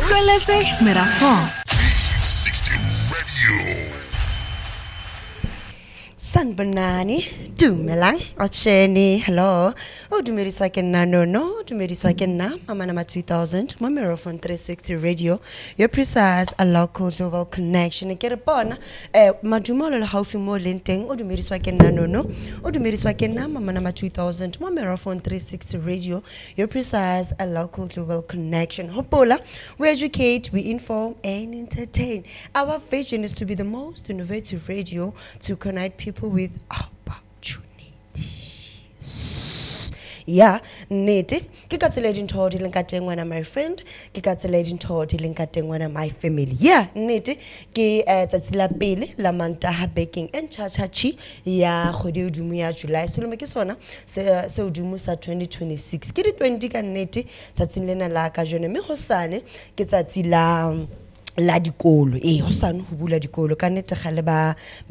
Utlweletse merafong 60 Radio. Sanbonani, dumelang, optioni, hello. O dumediswa ke nna Nono, dumediswa ke nna Mama Nama 2000, mo Merafong 360 Radio. Your precise a local global connection. Ke re bona, madumo le haufi mo leng teng, o dumediswa ke nna Nono, o dumediswa ke nna Mama Nama 2000, mo Merafong 360 Radio. Your precise a local global connection. Hopola, we educate, we inform and entertain. Our vision is to be the most innovative radio to connect people with opportunities. Yeah, nete. Ke ka tsela dintho di leng ka teng wena my friend, ke ka tsela dintho di leng ka teng wena my family. Yeah, nete ke tsatsi la pele la Mantaha baking and chachachi ya kgwedi udumo ya July. Selemo ke sona se udumo sa 2026. Ke di 20 ka nete tsatsing lena la ka jone me hosane ke tsatsi la dikolo hosane ho bula dikolo ka nnete gale ba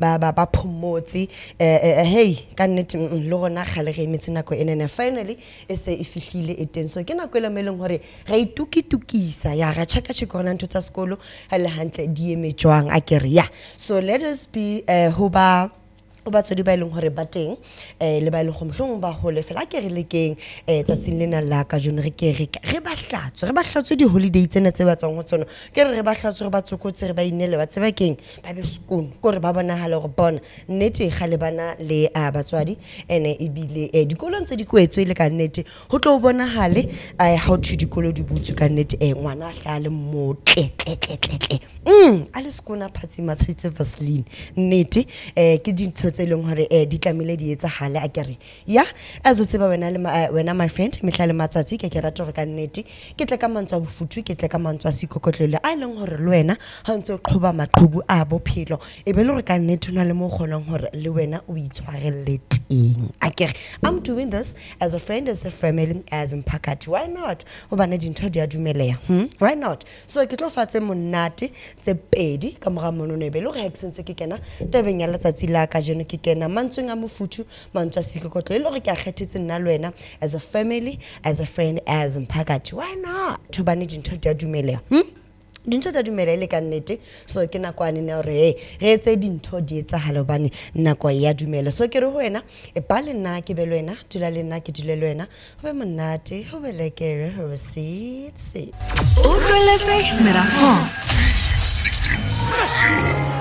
phomotse hey ka nnete le gona gale ge emetse nako enene finally e se e fihlile e teng so ke nako le meleng hore ga itukitukisa ya ga chaka chekona ntho tsa sekolo ha le hantle di emetswang a kere ya so let us be ho ba tsodi ba ileng hore ba teng le ba ile go mhlong ba hole fela ke re lekeng tsatsing lena la ka jone re ba hlatswe di holiday tsena tse ba tsang ho tsona ke re ba hlatswe re ba tsokotse re ba inele ba tseba keng ba be skoon gore ba bona hale go bona nnete ga le bana le batswadi ene e bile dikolong tse di kwetswe le ka nnete ho tlo bona hale how to dikolo di butsu ka nnete ngwana a hlale motletletletle a le skona phatsi matsitse vaseline nnete ke dintho tse leng hore di tlamile di etsa hale a kere ya azo tseba wena my friend mehlale matsatsi ke rata re ka nnete ke tle ka mantswa bofuthu ke tle ka mantswa sikokotlele a leng hore le wena ha ntse o qhoba maqhubu a bophelo e be le re ka nnete na le mo kgonang hore le wena o itshwarelle teng a kere I'm doing this as a friend, as a family, as mphakathi. Why not o bana dintho di a dumeleha why not so ke tlo fatse monate tse pedi ka mora mono ne be le re accent ke kena tabeng ya letsatsi la ka jeno ke kena mantsweng a mofuthu mantswa sikokotlo le re ke a kgethetse nna le wena as a family, as a friend, as mphakathi. Why not to bana dintho di a dumeleha dintho tsa dumela le ka nnete so ke nakwane ne re re etse dintho di etsa halo bane nako ya dumela so ke re ho wena e ba le nna ke be le wena dula le nna ke dule le wena ho be monate ho be lekere ho be sit Utlweletse merafong 60 Radio.